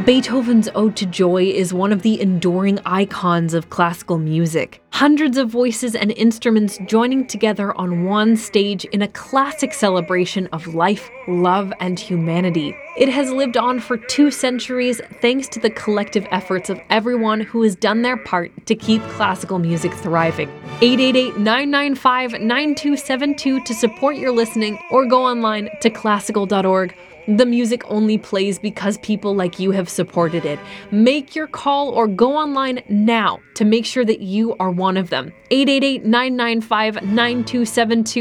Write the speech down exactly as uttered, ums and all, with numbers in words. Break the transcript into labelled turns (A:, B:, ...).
A: Beethoven's Ode to Joy is one of the enduring icons of classical music. Hundreds of voices and instruments joining together on one stage in a classic celebration of life, love, and humanity. It has lived on for two centuries thanks to the collective efforts of everyone who has done their part to keep classical music thriving. eight eight eight, nine nine five, nine two seven two to support your listening, or go online to classical dot org. The music only plays because people like you have supported it. Make your call or go online now to make sure that you are one of them. eight eight eight, nine nine five, nine two seven two